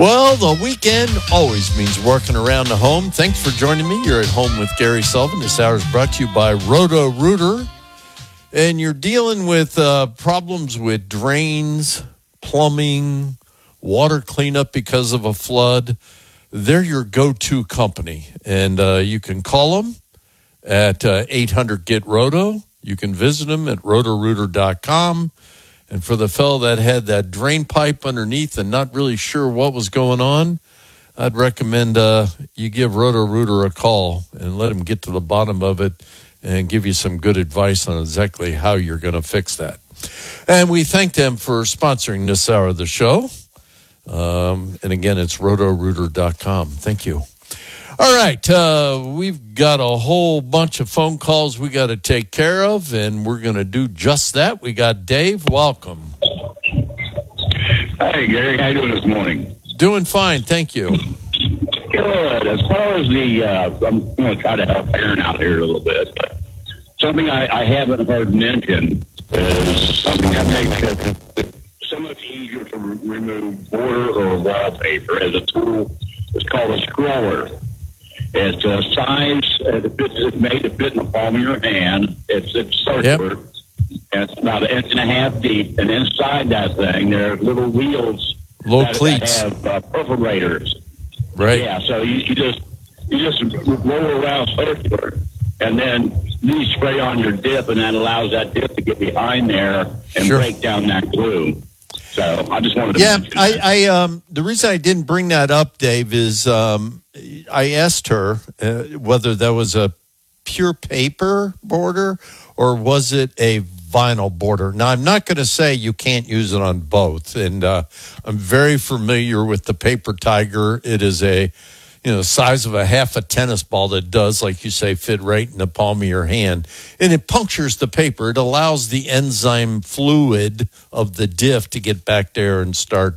Well, the weekend always means working around the home. Thanks for joining me. You're at home with Gary Sullivan. This hour is brought to you by Roto-Rooter. And you're dealing with problems with drains, plumbing, water cleanup because of a flood. They're your go-to company. And you can call them at 800-GET-ROTO. You can visit them at rotorooter.com. And for the fellow that had that drain pipe underneath and not really sure what was going on, I'd recommend you give Roto-Rooter a call and let them get to the bottom of it and give you some good advice on exactly how you're going to fix that. And we thank them for sponsoring this hour of the show. And again, it's rotorooter.com. Thank you. All right, we've got a whole bunch of phone calls we got to take care of, and we're going to do just that. We got Dave. Welcome. Hey, Gary. How you doing this morning? Doing fine, thank you. Good. As far as I'm going to try to help Aaron out here a little bit. But something I haven't heard mentioned is something that makes it so much easier to remove border or wallpaper as a tool. It's called a scroller. It's a size, it's made to fit in the palm of your hand. It's circular. Yep. And it's about 1.5 inches deep. And inside that thing, there are little wheels cleats that have perforators. Right. Yeah, so you just roll around circular, and then you spray on your dip, and that allows that dip to get behind there and break down that glue. So I just wanted to mention that. The reason I didn't bring that up, Dave, is I asked her whether that was a pure paper border or was it a vinyl border. Now, I'm not going to say you can't use it on both, and I'm very familiar with the Paper Tiger. It is a size of half a tennis ball that does, like you say, fit right in the palm of your hand. And it punctures the paper. It allows the enzyme fluid of the diff to get back there and start,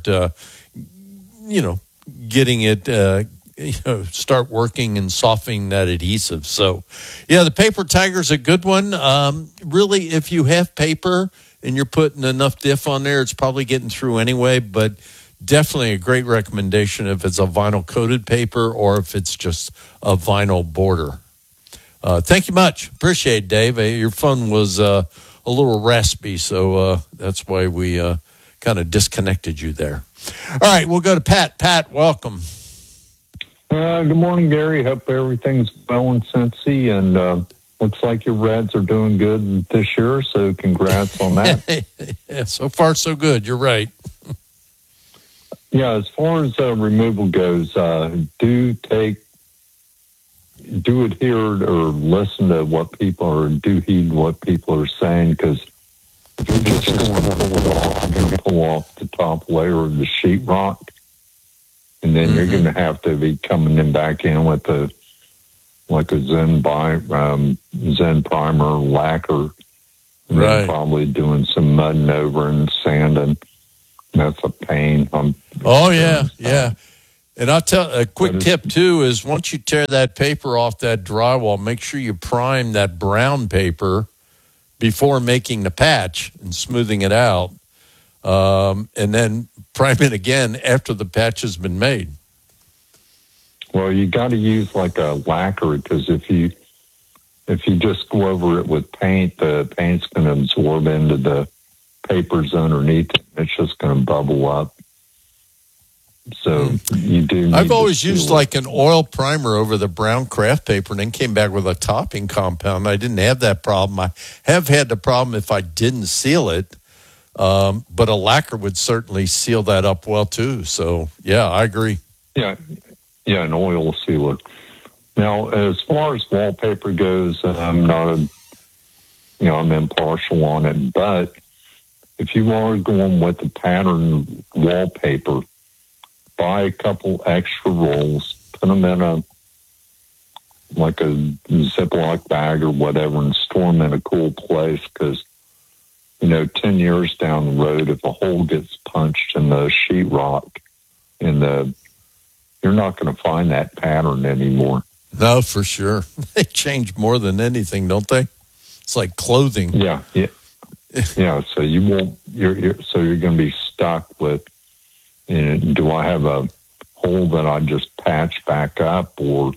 getting it, start working and softening that adhesive. So, yeah, the Paper Tiger's a good one. Really, if you have paper and you're putting enough diff on there, it's probably getting through anyway, but definitely a great recommendation if it's a vinyl-coated paper or if it's just a vinyl border. Thank you much. Appreciate it, Dave. Your phone was a little raspy, so that's why we kind of disconnected you there. All right, we'll go to Pat. Pat, welcome. Good morning, Gary. Hope everything's well in Cincy, and looks like your Reds are doing good this year, so congrats on that. Yeah, so far so good. You're right. Yeah, as far as removal goes, do adhere or listen to what people or do heed what people are saying, because if you're just going to pull it off, you're going to pull off the top layer of the sheetrock, and then you're going to have to be coming in back in with a Zen primer lacquer, and then probably doing some mudding over and sanding. That's a pain. Yeah. And I'll tell a quick tip, too, is once you tear that paper off that drywall, make sure you prime that brown paper before making the patch and smoothing it out, and then prime it again after the patch has been made. Well, you got to use like a lacquer, because if you just go over it with paint, the paint's going to absorb into the papers underneath it. It's just going to bubble up. So you do. I've always used like an oil primer over the brown craft paper and then came back with a topping compound. I didn't have that problem. I have had the problem if I didn't seal it, but a lacquer would certainly seal that up well too. So yeah, I agree. Yeah, an oil sealer. Now, as far as wallpaper goes, I'm impartial on it, but if you are going with the pattern wallpaper, buy a couple extra rolls, put them in a Ziploc bag or whatever, and store them in a cool place, because, 10 years down the road, if a hole gets punched in the sheetrock, you're not going to find that pattern anymore. No, for sure. They change more than anything, don't they? It's like clothing. Yeah. Yeah, so you won't. You're going to be stuck with. Do I have a hole that I just patch back up, or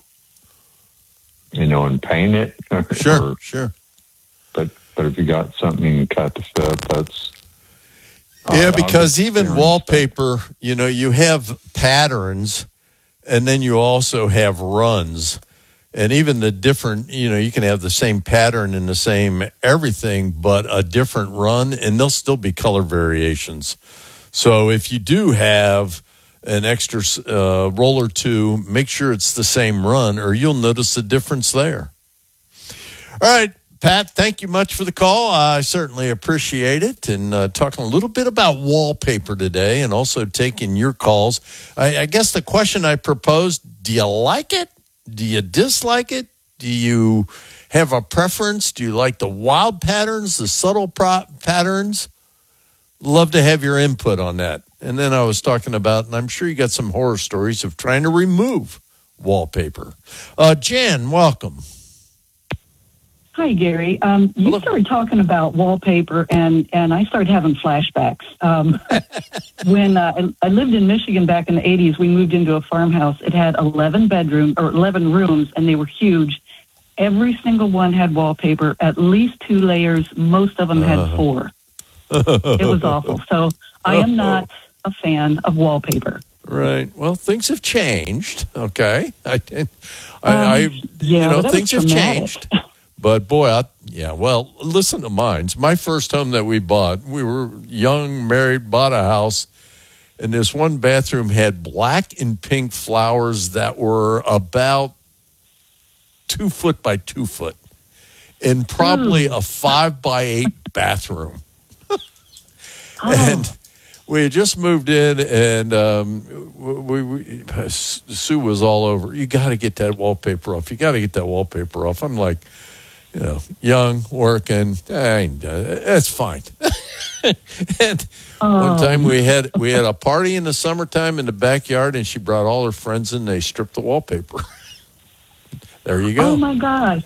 and paint it. Sure. But if you got something you can cut to fit, that's because even experienced wallpaper, you have patterns, and then you also have runs. And even the different, you can have the same pattern and the same everything, but a different run, and there'll still be color variations. So if you do have an extra roll or two, make sure it's the same run, or you'll notice the difference there. All right, Pat, thank you much for the call. I certainly appreciate it. And talking a little bit about wallpaper today, and also taking your calls. I guess the question I proposed, do you like it? Do you dislike it? Do you have a preference? Do you like the wild patterns, the subtle patterns? Love to have your input on that. And then I was talking about, and I'm sure you got some horror stories of trying to remove wallpaper. Jan, welcome. Hi, Gary. You started talking about wallpaper, and I started having flashbacks. When I lived in Michigan back in the 80s, we moved into a farmhouse. It had 11 rooms, and they were huge. Every single one had wallpaper, at least 2 layers. Most of them had 4. It was awful. So I am not a fan of wallpaper. Right. Well, things have changed. Okay. Things have changed. But boy, listen to mine. My first home that we bought, we were young, married, bought a house, and this one bathroom had black and pink flowers that were about 2 foot by 2 foot, in probably a 5 by 8 bathroom. And we had just moved in, and Sue was all over. You got to get that wallpaper off. You got to get that wallpaper off. I'm like, young, working. That's fine. And one time we had a party in the summertime in the backyard, and she brought all her friends in. They stripped the wallpaper. There you go. Oh my God!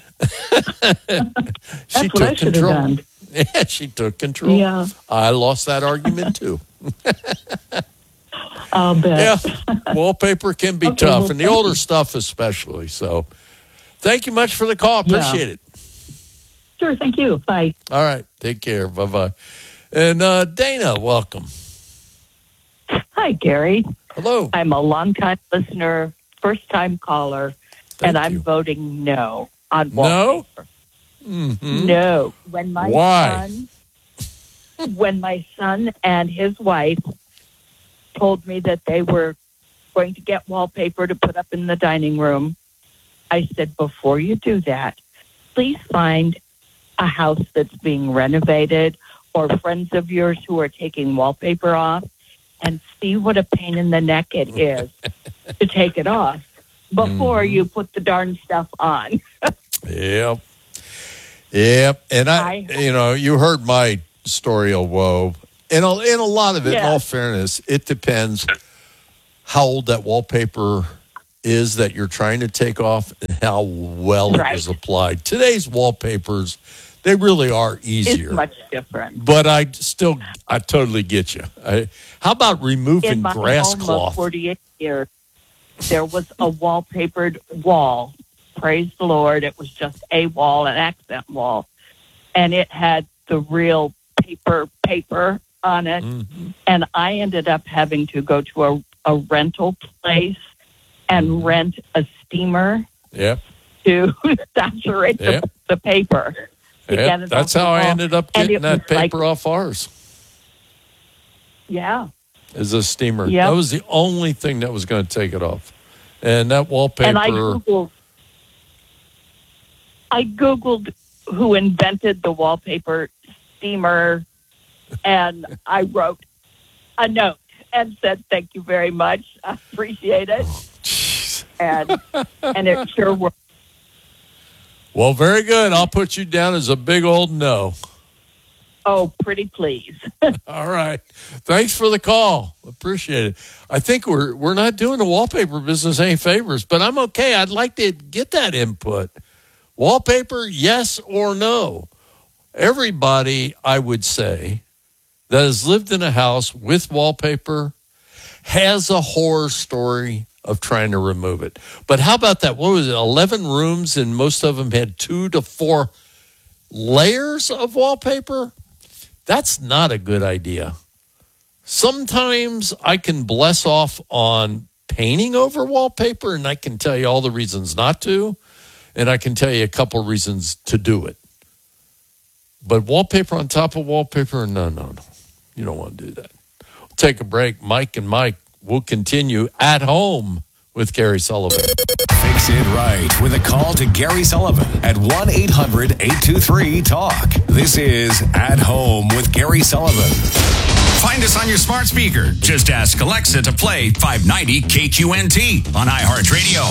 She took control. Yeah, she took control. Yeah. I lost that argument too. I'll bet. Yeah, wallpaper can be tough, and the older stuff especially. So, thank you much for the call. Appreciate it. Sure, thank you. Bye. All right, take care. Bye-bye. And Dana, welcome. Hi, Gary. Hello. I'm a longtime listener, first-time caller, and I'm voting no on wallpaper. Mm-hmm. No. When my son and his wife told me that they were going to get wallpaper to put up in the dining room, I said, before you do that, please find a house that's being renovated or friends of yours who are taking wallpaper off and see what a pain in the neck it is to take it off before you put the darn stuff on. Yep. And you heard my story of woe. And in a lot of it, in all fairness, it depends how old that wallpaper is that you're trying to take off and how well it is applied. Today's wallpapers, they really are easier. It's much different. But I totally get you. How about removing grass cloth? In my home of 48 years, there was a wallpapered wall. Praise the Lord. It was just a wall, an accent wall. And it had the real paper on it. Mm-hmm. And I ended up having to go to a rental place and rent a steamer to saturate the paper. That's how I ended up getting that paper off ours. Yeah. Is a steamer. Yep. That was the only thing that was going to take it off. And that wallpaper. And I Googled who invented the wallpaper steamer, and I wrote a note and said, thank you very much. I appreciate it. And it sure worked. Well, very good. I'll put you down as a big old no. Oh, pretty please. All right. Thanks for the call. Appreciate it. I think we're not doing the wallpaper business any favors, but I'm okay. I'd like to get that input. Wallpaper, yes or no? Everybody, I would say, that has lived in a house with wallpaper has a horror story of trying to remove it. But how about that? What was it? 11 rooms, and most of them had 2 to 4 layers of wallpaper? That's not a good idea. Sometimes I can bless off on painting over wallpaper, and I can tell you all the reasons not to, and I can tell you a couple reasons to do it. But wallpaper on top of wallpaper, no. You don't want to do that. We'll take a break. Mike and Mike will continue at home with Gary Sullivan. Fix it right with a call to Gary Sullivan at 1-800-823-TALK. This is At Home with Gary Sullivan. Find us on your smart speaker. Just ask Alexa to play 590 KQNT on iHeartRadio.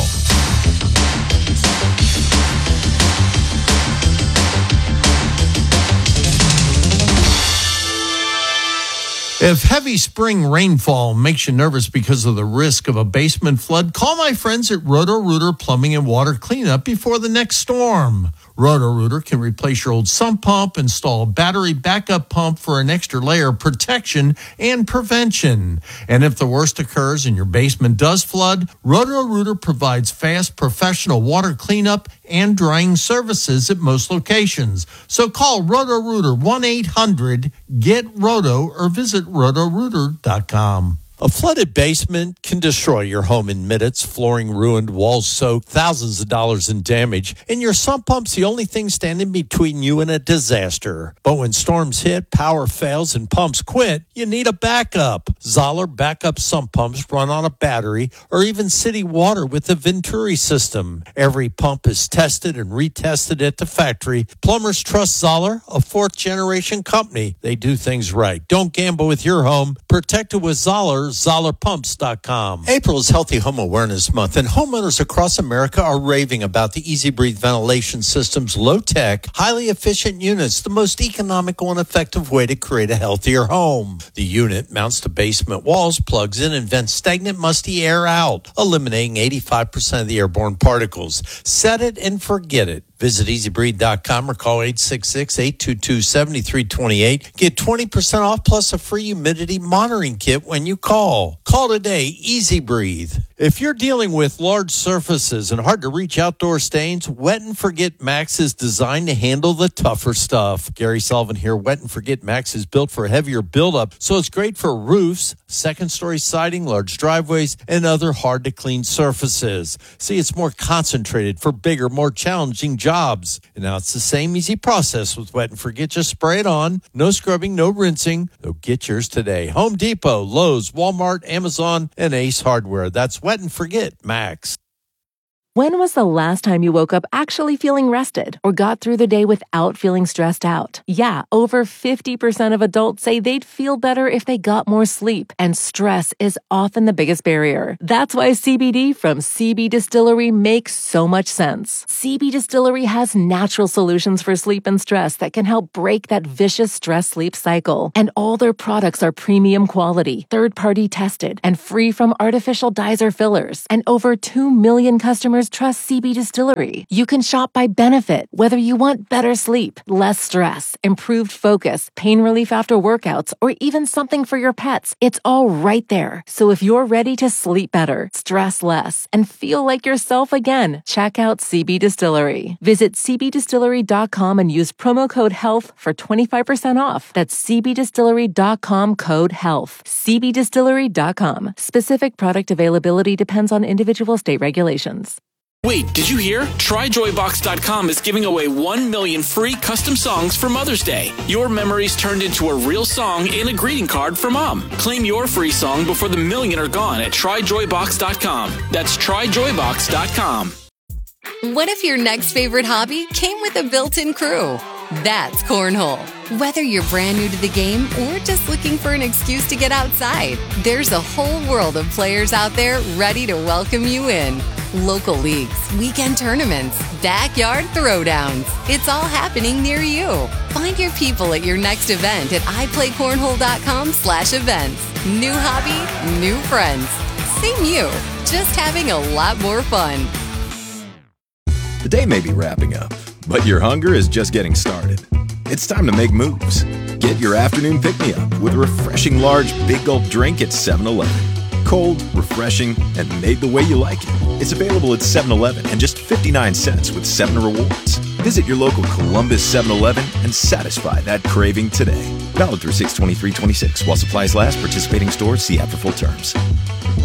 If heavy spring rainfall makes you nervous because of the risk of a basement flood, call my friends at Roto-Rooter Plumbing and Water Cleanup before the next storm. Roto-Rooter can replace your old sump pump, install a battery backup pump for an extra layer of protection and prevention. And if the worst occurs and your basement does flood, Roto-Rooter provides fast professional water cleanup and drying services at most locations. So call Roto-Rooter 1-800-GET-ROTO or visit rotorooter.com. A flooded basement can destroy your home in minutes. Flooring ruined, walls soaked, thousands of dollars in damage. And your sump pump's the only thing standing between you and a disaster. But when storms hit, power fails, and pumps quit, you need a backup. Zoller backup sump pumps run on a battery or even city water with the Venturi system. Every pump is tested and retested at the factory. Plumbers trust Zoller, a fourth-generation company. They do things right. Don't gamble with your home. Protect it with Zoller. ZollerPumps.com. April is Healthy Home Awareness Month, and homeowners across America are raving about the Easy Breathe ventilation system's low-tech, highly efficient units, the most economical and effective way to create a healthier home. The unit mounts to basement walls, plugs in, and vents stagnant, musty air out, eliminating 85% of the airborne particles. Set it and forget it. Visit EasyBreathe.com or call 866-822-7328. Get 20% off plus a free humidity monitoring kit when you call. Call today, Easy Breathe. If you're dealing with large surfaces and hard-to-reach outdoor stains, Wet and Forget Max is designed to handle the tougher stuff. Gary Sullivan here. Wet and Forget Max is built for heavier buildup, so it's great for roofs, second-story siding, large driveways, and other hard-to-clean surfaces. See, it's more concentrated for bigger, more challenging jobs. And now it's the same easy process with Wet and Forget. Just spray it on. No scrubbing, no rinsing. So get yours today. Home Depot, Lowe's, Walmart, Amazon, and Ace Hardware. That's Wet and Forget Max. When was the last time you woke up actually feeling rested or got through the day without feeling stressed out? Yeah, over 50% of adults say they'd feel better if they got more sleep, and stress is often the biggest barrier. That's why CBD from CB Distillery makes so much sense. CB Distillery has natural solutions for sleep and stress that can help break that vicious stress-sleep cycle. And all their products are premium quality, third-party tested, and free from artificial dyes or fillers. And over 2 million customers trust CB Distillery. You can shop by benefit, whether you want better sleep, less stress, improved focus, pain relief after workouts, or even something for your pets. It's all right there. So if you're ready to sleep better, stress less, and feel like yourself again, check out CB Distillery. Visit cbdistillery.com and use promo code HEALTH for 25% off. That's cbdistillery.com code HEALTH. cbdistillery.com. Specific product availability depends on individual state regulations. Wait, did you hear? TryJoyBox.com is giving away 1 million free custom songs for Mother's Day. Your memories turned into a real song and a greeting card for Mom. Claim your free song before the million are gone at TryJoyBox.com. That's TryJoyBox.com. What if your next favorite hobby came with a built-in crew? That's Cornhole. Whether you're brand new to the game or just looking for an excuse to get outside, there's a whole world of players out there ready to welcome you in. Local leagues, weekend tournaments, backyard throwdowns. It's all happening near you. Find your people at your next event at iPlayCornhole.com/events. New hobby, new friends. Same you, just having a lot more fun. The day may be wrapping up, but your hunger is just getting started. It's time to make moves. Get your afternoon pick-me-up with a refreshing large Big Gulp drink at 7-Eleven. Cold, refreshing, and made the way you like it. It's available at 7-Eleven and just 59 cents with 7 rewards. Visit your local Columbus 7-Eleven and satisfy that craving today. Valid through 6/23/26. While supplies last, participating stores see app for full terms.